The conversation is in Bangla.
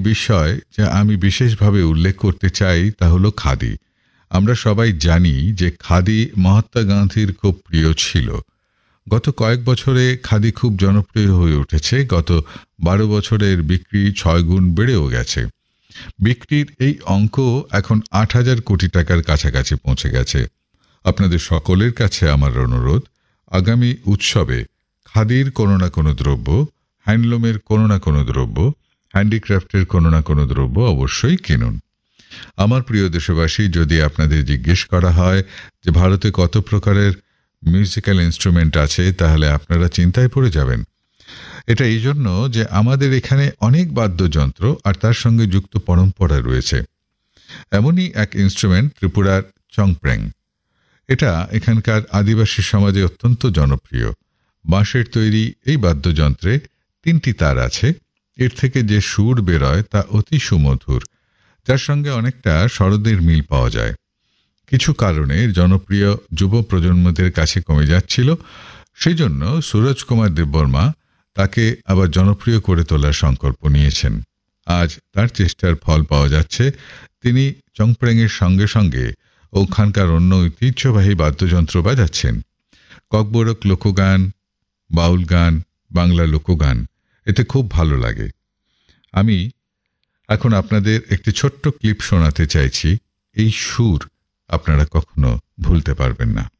বিষয় যা আমি বিশেষভাবে উল্লেখ করতে চাই তা হলো খাদি। আমরা সবাই জানি যে খাদি মহাত্মা গান্ধীর খুব প্রিয় ছিল। গত কয়েক বছরে খাদি খুব জনপ্রিয় হয়ে উঠেছে। গত ১২ বছরের বিক্রি ৬ গুণ বেড়েও গেছে। বিক্রির এই অঙ্ক এখন ৮,০০০ কোটি টাকার কাছাকাছি পৌঁছে গেছে। আপনাদের সকলের কাছে আমার অনুরোধ, আগামী উৎসবে খাদির কোনো না কোনো দ্রব্য, হ্যান্ডলুমের কোনো না কোনো দ্রব্য, হ্যান্ডিক্রাফটের কোনো না কোনো দ্রব্য অবশ্যই কিনুন। আমার প্রিয় দেশবাসী, যদি আপনাদের জিজ্ঞেস করা হয় যে ভারতে কত প্রকারের মিউজিক্যাল ইনস্ট্রুমেন্ট আছে, তাহলে আপনারা চিন্তায় পড়ে যাবেন। এটা এই জন্য যে আমাদের এখানে অনেক বাদ্যযন্ত্র আর তার সঙ্গে যুক্ত পরম্পরা রয়েছে। এমনই এক ইনস্ট্রুমেন্ট ত্রিপুরার চংপ্রেং। এটা এখানকার আদিবাসী সমাজে অত্যন্ত জনপ্রিয়। বাঁশের তৈরি এই বাদ্যযন্ত্রে ৩টি তার আছে। এর থেকে যে সুর বেরোয় তা অতি সুমধুর, যার সঙ্গে অনেকটা সরোদের মিল পাওয়া যায়। কিছু কারণে জনপ্রিয় যুব প্রজন্মদের কাছে কমে যাচ্ছিল, সেই জন্য সুরজ কুমার দেববর্মা তাকে আবার জনপ্রিয় করে তোলার সংকল্প নিয়েছেন। আজ তার চেষ্টার ফল পাওয়া যাচ্ছে। তিনি চংপ্রেংয়ের সঙ্গে সঙ্গে ওখানকার অন্য ঐতিহ্যবাহী বাদ্যযন্ত্র বাজাচ্ছেন। ককবরক লোকগান, বাউল গান, বাংলা লোকগান, এতে খুব ভালো লাগে। আমি এখন আপনাদের একটি ছোট্ট ক্লিপ শোনাতে চাইছি। এই সুর আপনারা কখনো ভুলতে পারবেন না।